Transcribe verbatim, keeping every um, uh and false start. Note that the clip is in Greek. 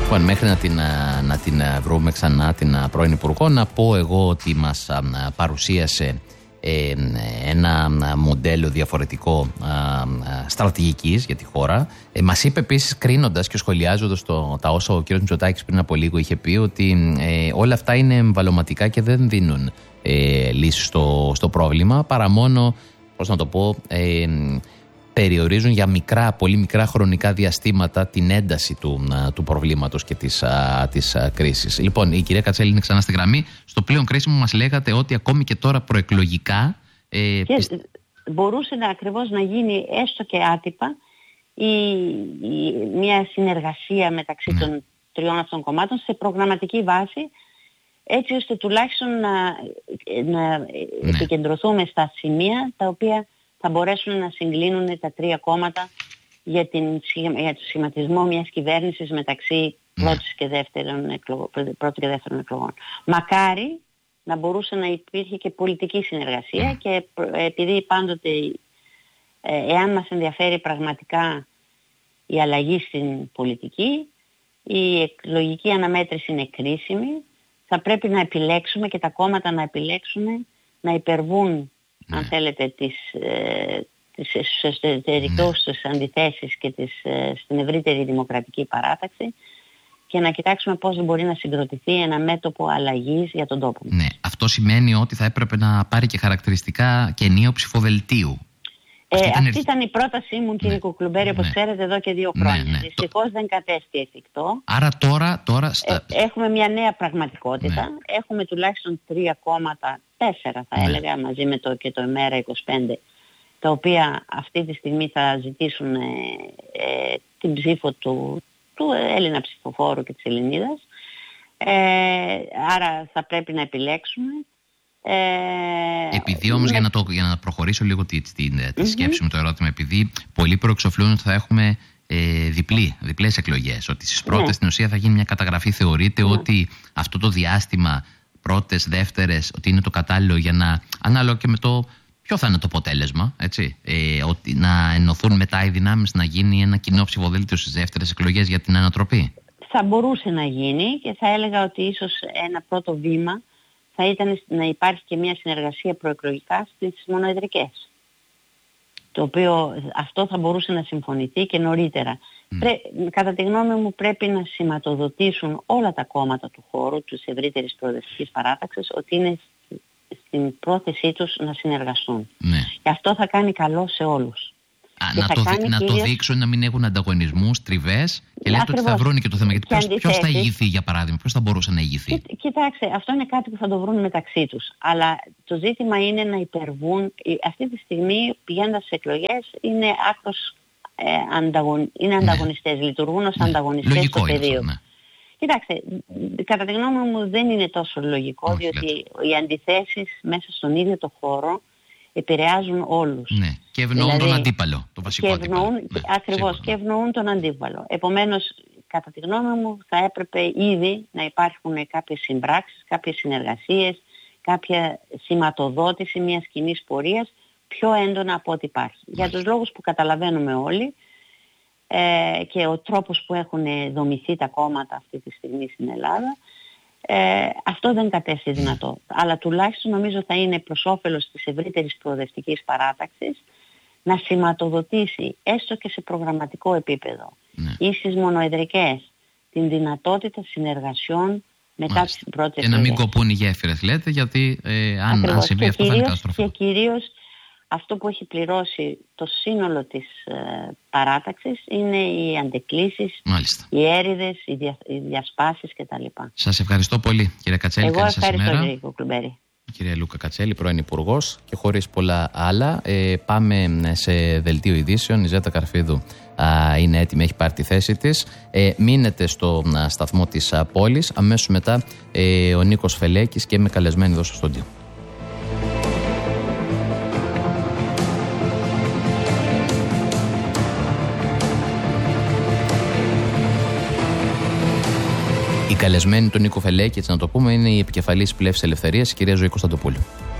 Λοιπόν, μέχρι να την, να την βρούμε ξανά την πρώην Υπουργό, να πω εγώ ότι μας παρουσίασε ε, ένα μοντέλο διαφορετικό α, στρατηγικής για τη χώρα. Ε, μας είπε επίσης, κρίνοντας και σχολιάζοντας το, τα όσα ο κ. Μητσοτάκης πριν από λίγο είχε πει, ότι ε, όλα αυτά είναι εμβαλωματικά και δεν δίνουν ε, λύση στο, στο πρόβλημα, παρά μόνο, πώς να το πω, ε, περιορίζουν για μικρά, πολύ μικρά χρονικά διαστήματα την ένταση του, του προβλήματος και της, α, της α, κρίσης. Λοιπόν, η κυρία Κατσέλη είναι ξανά στη γραμμή. Στο πλέον κρίσιμο μας λέγατε ότι ακόμη και τώρα προεκλογικά... Ε, και πισ... μπορούσε να, ακριβώς να γίνει έστω και άτυπα η, η, μια συνεργασία μεταξύ ναι. των τριών αυτών κομμάτων σε προγραμματική βάση, έτσι ώστε τουλάχιστον να, να ναι. επικεντρωθούμε στα σημεία τα οποία θα μπορέσουν να συγκλίνουν τα τρία κόμματα για, την, για το σχηματισμό μιας κυβέρνησης μεταξύ ναι. πρώτης και δεύτερων εκλογών, πρώτη και δεύτερων εκλογών. Μακάρι να μπορούσε να υπήρχε και πολιτική συνεργασία ναι. και επειδή πάντοτε, εάν μας ενδιαφέρει πραγματικά η αλλαγή στην πολιτική, η εκλογική αναμέτρηση είναι κρίσιμη, θα πρέπει να επιλέξουμε και τα κόμματα να επιλέξουν να υπερβούν ναι. αν θέλετε, τις, ε, τις εσωτερικές ναι. αντιθέσεις και τις, ε, στην ευρύτερη δημοκρατική παράταξη και να κοιτάξουμε πώς μπορεί να συγκροτηθεί ένα μέτωπο αλλαγής για τον τόπο. Ναι, αυτό σημαίνει ότι θα έπρεπε να πάρει και χαρακτηριστικά και ενιαίο ψηφοδελτίου. Ε, αυτή ήταν, αυτή ήταν η πρότασή μου, κύριε ναι. Κουκλουμπέρη, όπως ναι. ξέρετε, εδώ και δύο χρόνια. Ναι, ναι. Δυστυχώς δεν κατέστη εφικτό. Άρα τώρα... τώρα στα... ε, έχουμε μια νέα πραγματικότητα. Ναι. Έχουμε τουλάχιστον τρία κόμματα, τέσσερα θα ναι. έλεγα, μαζί με το και το ΕΜΕΡΑ είκοσι πέντε, τα οποία αυτή τη στιγμή θα ζητήσουν ε, ε, την ψήφο του, του Έλληνα ψηφοφόρου και της Ελληνίδας. Ε, άρα θα πρέπει να επιλέξουμε. Ε, επειδή όμως, με... για, να το, για να προχωρήσω λίγο τη, τη, τη mm-hmm. σκέψη μου, το ερώτημα, επειδή πολλοί προεξοφλούν ότι θα έχουμε ε, διπλή, διπλές εκλογές, ότι στις πρώτες yeah. στην ουσία θα γίνει μια καταγραφή, θεωρείται yeah. ότι αυτό το διάστημα, πρώτες, δεύτερες, ότι είναι το κατάλληλο για να, ανάλογα και με το ποιο θα είναι το αποτέλεσμα, έτσι, ε, ότι να ενωθούν μετά οι δυνάμεις, να γίνει ένα κοινό ψηφοδέλτιο στις δεύτερες εκλογές για την ανατροπή. Θα μπορούσε να γίνει και θα έλεγα ότι ίσως ένα πρώτο βήμα θα ήταν να υπάρχει και μια συνεργασία προεκλογικά στις μονοεδρικές. Το οποίο αυτό θα μπορούσε να συμφωνηθεί και νωρίτερα. Mm. Πρέ, κατά τη γνώμη μου πρέπει να σηματοδοτήσουν όλα τα κόμματα του χώρου, της ευρύτερης προοδευτικής παράταξης, ότι είναι στην πρόθεσή τους να συνεργαστούν. Mm. Και αυτό θα κάνει καλό σε όλους. Α, να το, δι, να κυρίως... το δείξουν, να μην έχουν ανταγωνισμούς, τριβές και λέτε ότι θα βρουν και το θέμα. Γιατί ποιος, ποιος θα ηγηθεί, για παράδειγμα, ποιος θα μπορούσε να ηγηθεί. Κι, κοιτάξτε, αυτό είναι κάτι που θα το βρουν μεταξύ τους. Αλλά το ζήτημα είναι να υπερβούν. Αυτή τη στιγμή πηγαίνοντας σε εκλογές είναι άκρως ε, ανταγων, είναι ανταγωνιστές, ναι. λειτουργούν ως ναι. ανταγωνιστές λογικό στο πεδίο. Ναι. Κοιτάξτε, κατά τη γνώμη μου δεν είναι τόσο λογικό, όχι, διότι λέτε. οι αντιθέσεις μέσα στον ίδιο το χώρο επηρεάζουν όλους. Ναι. Και ευνοούν δηλαδή, τον αντίπαλο, το βασικό και ευνοούν, αντίπαλο. Ναι, ακριβώς, σίγουρα. Και ευνοούν τον αντίπαλο. Επομένως, κατά τη γνώμη μου, θα έπρεπε ήδη να υπάρχουν κάποιες συμπράξεις, κάποιες συνεργασίες, κάποια σηματοδότηση μιας κοινής πορείας πιο έντονα από ό,τι υπάρχει. Μάλιστα. Για τους λόγους που καταλαβαίνουμε όλοι ε, και ο τρόπος που έχουν δομηθεί τα κόμματα αυτή τη στιγμή στην Ελλάδα, Ε, αυτό δεν κατέστη δυνατό. Αλλά τουλάχιστον νομίζω θα είναι προς όφελος της ευρύτερης προοδευτικής παράταξης να σηματοδοτήσει έστω και σε προγραμματικό επίπεδο ναι. ή στις μονοεδρικές την δυνατότητα συνεργασιών μετά τις πρώτες και να μην κοπούν οι γέφυρες, λέτε, γιατί ε, αν, αν συμβεί αυτό θα είναι καταστροφικό. Και κυρίως αυτό που έχει πληρώσει το σύνολο της ε, παράταξης είναι οι αντεκλήσεις, Μάλιστα. οι έρηδες, οι, δια, οι διασπάσεις κτλ. Σας ευχαριστώ πολύ, κύριε Κατσέλη. Εγώ ευχαριστώ, κύριε Κουκλουμπέρη. Κύριε Λούκα Κατσέλη, πρώην Υπουργός, και χωρίς πολλά άλλα, ε, πάμε σε δελτίο ειδήσεων. Η Ζέτα Καρφίδου α, είναι έτοιμη, έχει πάρει τη θέση της. Ε, μείνετε στο α, σταθμό της α, πόλης. Αμέσως μετά ε, ο Νίκος Φελέκης και είμαι καλεσμένη εδώ στο στούντιο. Η καλεσμένη του Νίκο Φελέκη, έτσι να το πούμε, είναι η επικεφαλής Πλεύσης Ελευθερίας, η κυρία Ζωή Κωνσταντοπούλου.